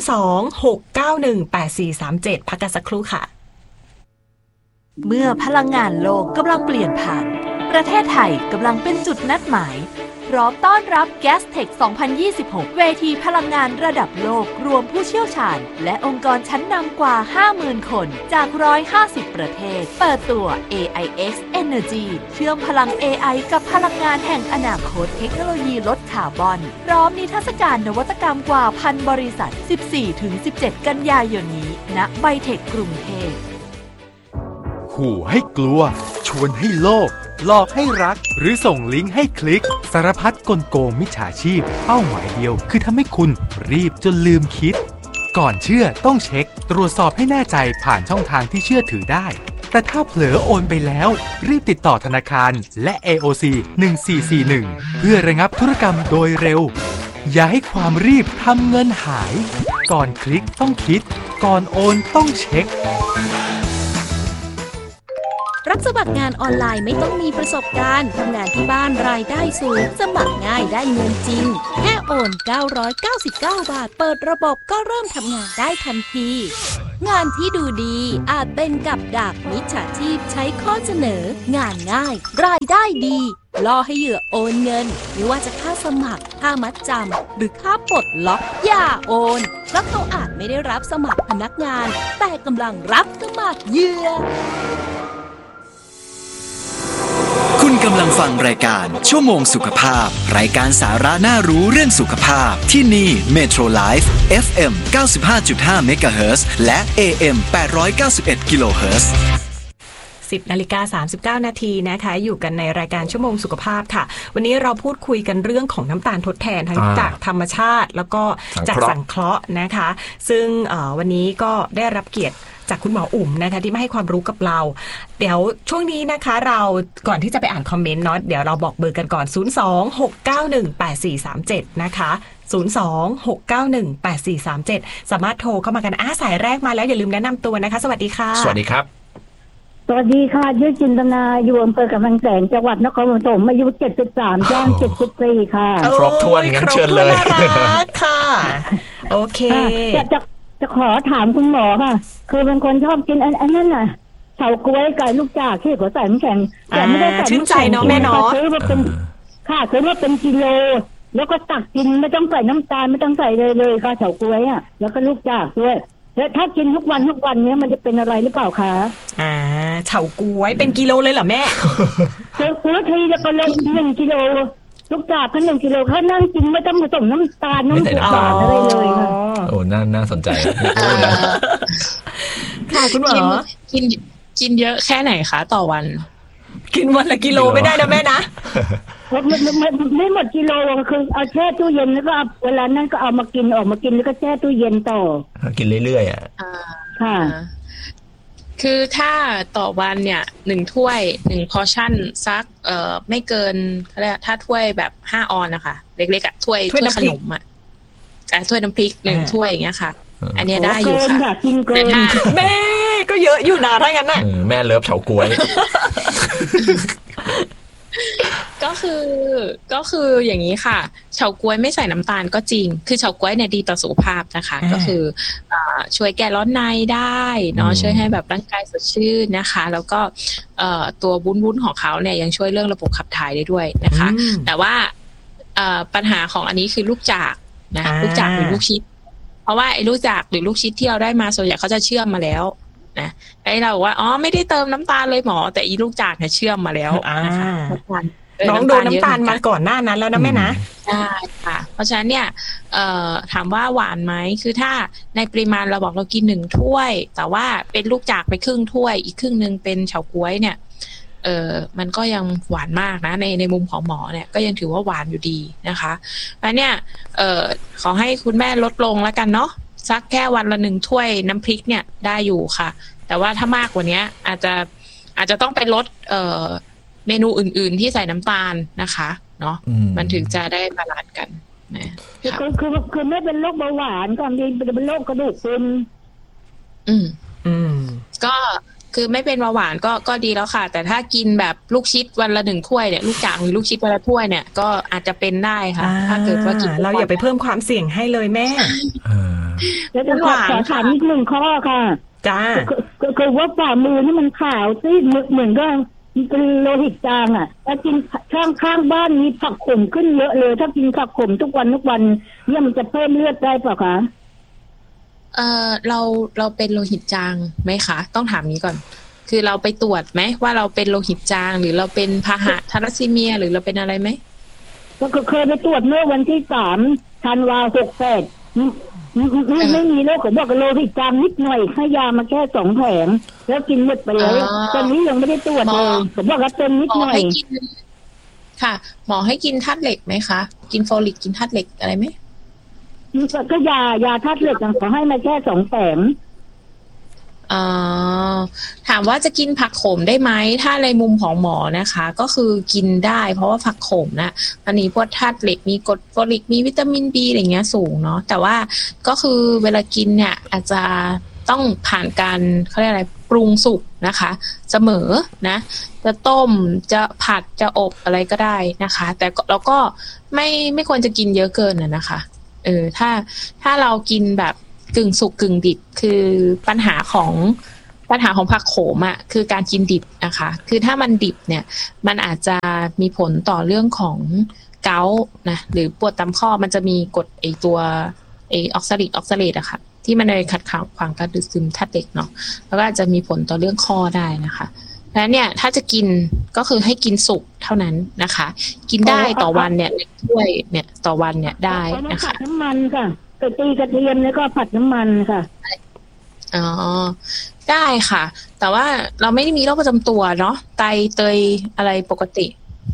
026918437พักกันสักครู่ค่ะเมื่อพลังงานโลกกำลังเปลี่ยนผ่านประเทศไทยกำลังเป็นจุดนัดหมายพร้อมต้อนรับ Gastech 2026 เวทีพลังงานระดับโลกรวมผู้เชี่ยวชาญและองค์กรชั้นนำกว่า 50,000 คนจาก 150 ประเทศเปิดตัว AIX Energy เชื่อมพลัง AI กับพลังงานแห่งอนาคตเทคโนโลยีลดคาร์บอนพร้อมนิทรรศการนวัตกรรมกว่า 1,000 บริษัท 14-17 กันยายนนี้ณไบเทคกรุงเทพขู่ให้กลัวชวนให้โลภหลอกให้รักหรือส่งลิงก์ให้คลิกสารพัดกลโกงมิจฉาชีพเป้าหมายเดียวคือทำให้คุณรีบจนลืมคิดก่อนเชื่อต้องเช็คตรวจสอบให้แน่ใจผ่านช่องทางที่เชื่อถือได้แต่ถ้าเผลอโอนไปแล้วรีบติดต่อธนาคารและ AOC 1441เพื่อระงับธุรกรรมโดยเร็วอย่าให้ความรีบทำเงินหายก่อนคลิกต้องคิดก่อนโอนต้องเช็ครับสมัครงานออนไลน์ไม่ต้องมีประสบการณ์ทำงานที่บ้านรายได้สูงสมัครง่ายได้เงินจริงแค่โอน999 บาทเปิดระบบก็เริ่มทำงานได้ทันทีงานที่ดูดีอาจเป็นกับดักมิจฉาชีพใช้ข้อเสนองานง่ายรายได้ดีล่อให้เหยื่อโอนเงินไม่ว่าจะค่าสมัครค่ามัดจำหรือค่าปลดล็อกอย่าโอนเพราะเขาอาจไม่ได้รับสมัครพนักงานแต่กำลังรับสมัครเหยื่อคุณกำลังฟังรายการชั่วโมงสุขภาพรายการสาระน่ารู้เรื่องสุขภาพที่นี่ Metro Life FM 95.5 MHz และ AM 891 kHz 10:39 นาทีนะคะอยู่กันในรายการชั่วโมงสุขภาพค่ะวันนี้เราพูดคุยกันเรื่องของน้ำตาลทดแทนทั้งจากธรรมชาติแล้วก็จากสังเคราะห์นะคะซึ่งวันนี้ก็ได้รับเกียรติจากคุณหมออุ่มนะคะที่มาให้ความรู้กับเราเดี๋ยวช่วงนี้นะคะเราก่อนที่จะไปอ่านคอมเมนต์เนาะเดี๋ยวเราบอกเบอร์กันก่อน026918437นะคะ026918437สามารถโทรเข้ามากันสายแรกมาแล้วอย่าลืมแนะนำตัวนะคะสวัสดีค่ะสวัสดีครับสวัสดีค่ะชื่อจินตนาอยู่อำเภอกำแพงแสนจังหวัดนครปฐมอายุ73ย่าง74ค่ะครบถ้วนงั้นเชิญเลยค่ะโอเคจะขอถามคุณหมอค่ะคือเป็นคนชอบกินอันนั้นน่ะเฉาก๊วยไก่ลูกจากที่เขาใส่น้ำแข็งแต่ไม่ได้ใส่ชื่นใจเนาะแม่เนาะซื้อมาเป็นค่ะซื้อมาเป็นกิโลแล้วก็ตักกินไม่ต้องใส่น้ำตาลไม่ต้องใส่เลยค่ะเฉาก๊วยแล้วก็ลูกจากด้วยแล้วถ้ากินทุกวันเนี้ยมันจะเป็นอะไรหรือเปล่าคะเฉาก๊วยเป็นกิโลเลยเหรอแม่ซื้อทีแล้วก็เลย1 กิโลลูกจากกัน1 กิโลเขานั่งกินไม่ต้องผสมน้ำตาลน้ำตาลอะไรเลยค่ะโอ้น่าสนใจค่ะคุณหมอกินเยอะแค่ไหนคะต่อวันกินวันละกิโลไม่ได้นะแม่นะไม่หมดกิโลคือเอาแช่ตู้เย็นแล้วก็เวลานั้นก็เอามากินออกมากินแล้วก็แช่ตู้เย็นต่อกินเรื่อยๆอ่ะค่ะคือถ้าต่อวันเนี่ย1ถ้วย1พอร์ชั่นสักไม่เกินถ้าถ้วยแบบ5ออนนะคะเล็กๆอ่ะถ้วยขนมอ่ะถ้วยน้ำพริก1ถ้วยอย่างเงี้ยค่ะอันนี้ได้อยู่ค่ะแต่ถ้าแม่ก็เยอะอยู่นะถ้างั้นน่ะแม่เลิฟเฉาก๊วยก็คืออย่างนี้ค่ะเฉาก๊วยไม่ใส่น้ำตาลก็จริงคือเฉาก๊วยเนี่ยดีต่อสุขภาพนะคะก็คือช่วยแก้ร้อนในได้เนาะช่วยให้แบบร่างกายสดชื่นนะคะแล้วก็ตัววุ้นของเขาเนี่ยยังช่วยเรื่องระบบขับถ่ายได้ด้วยนะคะแต่ว่าปัญหาของอันนี้คือลูกจากนะลูกจากหรือลูกชิดเพราะว่าไอ้ลูกจากหรือลูกชิดที่เราได้มาส่วนใหญ่เขาจะเชื่อมมาแล้วนะไอ้เราว่าอ๋อไม่ได้เติมน้ำตาลเลยหมอแต่อีลูกจากเนี่ยเชื่อมมาแล้วนะคะน้องโดนน้ำตาลมาก่อนหน้านั้นแล้วนะแม่นะใช่ค่ะเพราะฉะนั้นเนี่ยถามว่าหวานไหมคือถ้าในปริมาณเราบอกเรากิน1ถ้วยแต่ว่าเป็นลูกจากไปครึ่งถ้วยอีกครึ่งนึงเป็นเฉาก๊วยเนี่ยมันก็ยังหวานมากนะในมุมของหมอเนี่ยก็ยังถือว่าหวานอยู่ดีนะคะแล้วเนี่ยขอให้คุณแม่ลดลงแล้วกันเนาะสักแค่วันละ1ถ้วยน้ำพริกเนี่ยได้อยู่ค่ะแต่ว่าถ้ามากกว่านี้อาจจะต้องไปลดเมนูอื่นๆที่ใส่น้ำตาลนะคะเนาะมันถึงจะได้บาลานซ์กันนะคือไม่เป็นโรคเบาหวานก่อนดีเป็นโรคกระดูกพรุนก็คือไม่เป็นเบาหวานก็ดีแล้วค่ะแต่ถ้ากินแบบลูกชิดวันละ1ถ้วยเนี่ยลูกจากหรือลูกชิดวันละถ้วยเนี่ยก็อาจจะเป็นได้ค่ะถ้าเกิดว่ากินเราอย่าไปเพิ่มความเสี่ยงให้เลยแม่แล้วจะขอถามอีก1ข้อค่ะจ้าคือว่าฝ่ามือนี่มันขาวซีดเหมือนก็เป็นโลหิตจางอ่ะแล้วกินข้างบ้านมีผักขมขึ้นเยอะเลยถ้ากินผักขมทุกวันเนี่ยมันจะเพิ่มเลือดได้เปล่าคะเราเป็นโลหิตจางไหมคะต้องถามนี้ก่อนคือเราไปตรวจไหมว่าเราเป็นโลหิตจางหรือเราเป็นพาหะทาลัสซีเมียหรือเราเป็นอะไรไหมก็เคยไปตรวจเมื่อวันที่3 ธันวาคม 68ไม่มีโรคผมบอกโลหิตจางนิดหน่อยให้ยามาแค่2 แผงแล้วกินหมดไปเลยตอนนี้ยังไม่ได้ตรวจเลยผมบอกว่าเป็นนิดหน่อยค่ะหมอให้กินธาตุเหล็กไหมคะกินโฟลิกกินธาตุเหล็กอะไรไหมก็ยาธาตุเหล็กเขาให้มาแค่2 แผงถามว่าจะกินผักขมได้ไหมถ้าในมุมของหมอนะคะก็คือกินได้เพราะว่าผักขมนะอันนี้พวกธาตุเหล็กมีกรดโฟลิกมีวิตามิน B อะไรเงี้ยสูงเนาะแต่ว่าก็คือเวลากินเนี่ยอาจจะต้องผ่านการเขาเรียกอะไรปรุงสุกนะคะเสมอนะจะต้มจะผัดจะอบอะไรก็ได้นะคะแต่เราก็ไม่ควรจะกินเยอะเกินนะคะถ้าเรากินแบบกึ่งสุกกึ่งดิบคือปัญหาของผักโขมอ่ะคือการกินดิบนะคะคือถ้ามันดิบเนี่ยมันอาจจะมีผลต่อเรื่องของเกาต์นะหรือปวดตามข้อมันจะมีกรดตัวออกซาเลตอะค่ะที่มันเลยขัดขวางการดูดซึมธาตุเหล็กเนาะแล้วก็อาจจะมีผลต่อเรื่องข้อได้นะคะแล้วเนี่ยถ้าจะกินก็คือให้กินสุกเท่านั้นนะคะกินได้ต่อวันเนี่ยถ้วยเนี่ยต่อวันเนี่ยได้นะคะน้ำมันค่ะตีกระเทียมแล้วก็ผัดน้ำมันค่ะอ๋อได้ค่ะแต่ว่าเราไม่ได้มีโรคประจำตัวเนาะไตเตยอะไรปกติ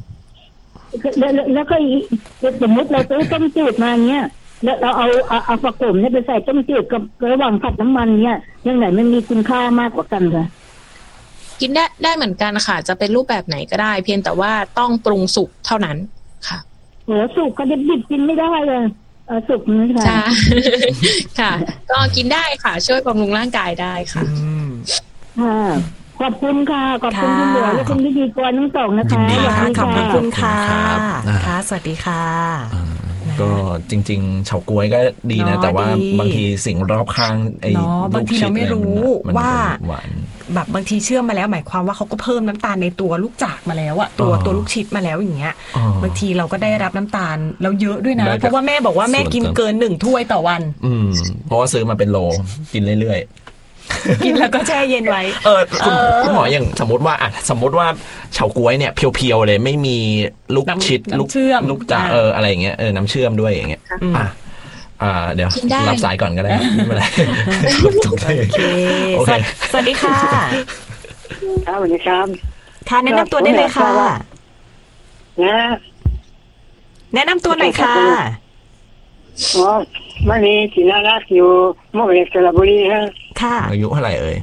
แล้วก็สมมติเราซื้อต้มจืดมาเนี้ยแล้วเราเอาผักขมเนี่ยไปใส่ต้มจืดกับระหว่างผัดน้ำมันเนี่ยยังไงมันมีคุณค่ามากกว่ากันคะกินได้เหมือนกันค่ะจะเป็นรูปแบบไหนก็ได้เพียงแต่ว่าต้องปรุงสุกเท่านั้นค่ะโหสุกก็ดิบกินไม่ได้เลยสุกนี่ค่ะค่ะก็กินได้ค่ะช่วยบำรุงร่างกายได้ค่ะขอบคุณค่ะขอบคุณคุณเหลือและคุณพิธีกรทั้งสองนะคะขอบคุณค่ะค่ะสวัสดีค่ะก็จริงๆเฉาก๊วยก็ดีนะแต่ว่าบางทีสิ่งรอบข้างบางทีเราไม่รู้ว่าแบบบางทีเชื่อมมาแล้วหมายความว่าเขาก็เพิ่มน้ำตาลในตัวลูกจากมาแล้วอะตัวลูกชิดมาแล้วอย่างเงี้ยบางทีเราก็ได้รับน้ำตาลแล้วเยอะด้วยนะเพราะว่าแม่บอกว่าแม่กินเกิน1 ถ้วยต่อวันเพราะว่าซื้อมาเป็นโลกินเรื่อยๆกินแล้วก็แช่เย็นไว้คุณหมออย่างสมมติว่าเฉาก๊วยเนี่ยเพียวๆเลยไม่มีลูกชิดลูกจากอะไรอย่างเงี้ยน้ำเชื่อมด้วยอย่างเงี้ยเดี๋ยวรับสายก่อนก็ได้ไม่เป็นไรโอเคสวัสดีค่ะสวัสดีครับค่ะแนะนำตัวได้เลยค่ะแนะนำตัวหน่อยค่ะอ๋อมันมีศิลาลักษ์อยู่มอเอกสระบุรีฮะค่ะอายุเท่าไหร่เอ่ย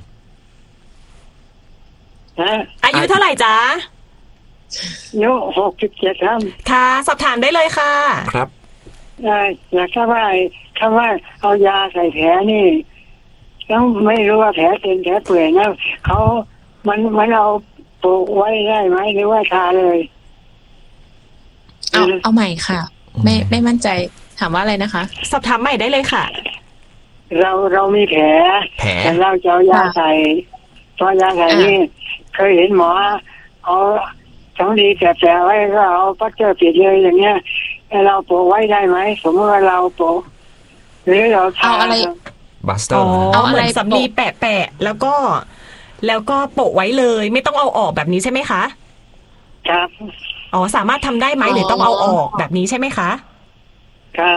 อายุเท่าไหร่จ๊ะอายุ67ครับค่ะสอบถามได้เลยค่ะครับอยากทราบว่าคำว่าเอายาใส่แผลนี่ต้องไม่รู้ว่าแผลเป็นแผลเปื่อยนะเขามันเอาโปะไว้ได้ไหมหรือว่าทาเลยเอาใหม่ค่ะไม่มั่นใจถามว่าอะไรนะคะสอบถามใหม่ได้เลยค่ะเรามีแผลแต่เราจะเอายาใส่พอยาใส่นี่เคยเห็นหมอเอาทั้งดีแผลไว้ก็เอาปัตเตอร์ปิดเลยอย่างเงี้ยเราโปะไว้ได้ไหมสมมติว่าเราโปะหรือเราทาอะไรบัสเตอร์เอาเหมือนสำลีแปะแล้วก็โปะไว้เลยไม่ต้องเอาออกแบบนี้ใช่ไหมคะครับสามารถทำได้ไหมหรือต้องเอาออกแบบนี้ใช่ไหมคะครับ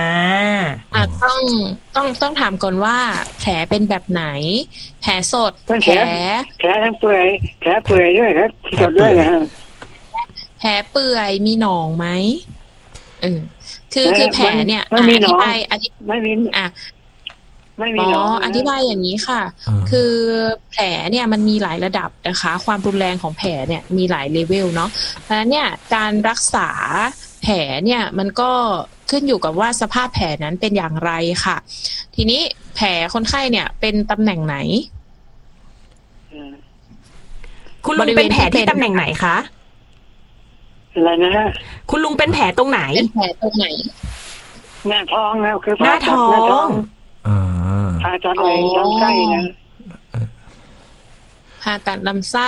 ต้องถามก่อนว่าแผลเป็นแบบไหนแผลสดแผลทั้งเปื่อยแผลเปื่อยด้วยครับสดด้วยนะแผลเปื่อยมีหนองไหมคือแผลเนี่ยอธิบายไม่มีอธิบายอย่างนี้ค่ะคือแผลเนี่ยมันมีหลายระดับนะคะความรุนแรงของแผลเนี่ยมีหลายเลเวลเนาะเพราะฉะนั้นเนี่ยการรักษาแผลเนี่ยมันก็ขึ้นอยู่กับว่าสภาพแผลนั้นเป็นอย่างไรค่ะทีนี้แผลคนไข้เนี่ยเป็นตำแหน่งไหนคุณลุงเป็นแผลที่ตำแหน่งไหนคะอะไรนะคุณลุงเป็นแผลตรงไหนเป็นแผลตรงไหนหน้าท้องแล้วคือหน้าท้องผ่าตัดลำไส้นะผ่าตัดลำไส้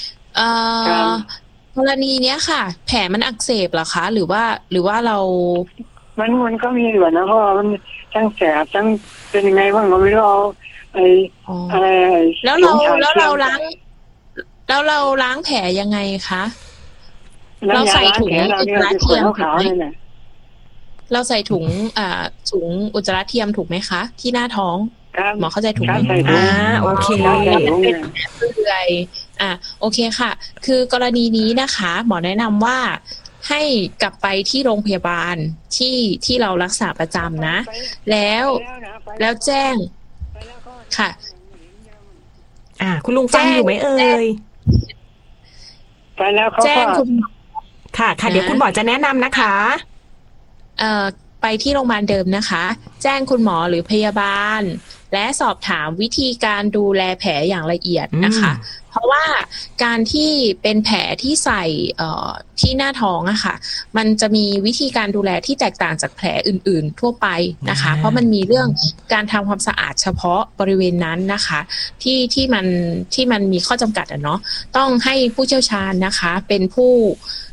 กรณีเนี้ยค่ะแผลมันอักเสบเหรอคะหรือว่าเรามันก็มีอยู่นะเพราะมันทั้งแสบทั้งเป็นยังไงบ้างเราไม่รู้อะไรแล้วเราล้างแผลยังไงคะเราใส่ถุงอุจจาระเทียมถูกไหมเราใส่ถุงอุจจาระเทียมถูกไหมคะที่หน้าท้องหมอเข้าใจถูกไหมโอเคเป็นแผลเปื่อยโอเคค่ะคือกรณีนี้นะคะหมอแนะนำว่าให้กลับไปที่โรงพยาบาลที่เรารักษาประจำนะแล้วแจ้งค่ะคุณลุงฟังอยู่ไหมเอ่ยไปแล้วเขาแจ้งคุณค่ะเดี๋ยวคุณหมอจะแนะนำนะคะไปที่โรงพยาบาลเดิมนะคะแจ้งคุณหมอหรือพยาบาลและสอบถามวิธีการดูแลแผลอย่างละเอียดนะคะเพราะว่าการที่เป็นแผลที่ใส่ที่หน้าท้องอะค่ะมันจะมีวิธีการดูแลที่แตกต่างจากแผลอื่นๆทั่วไปนะคะเพราะมันมีเรื่องการทำความสะอาดเฉพาะบริเวณนั้นนะคะที่มันมีข้อจำกัดเนาะต้องให้ผู้เชี่ยวชาญนะคะเป็นผู้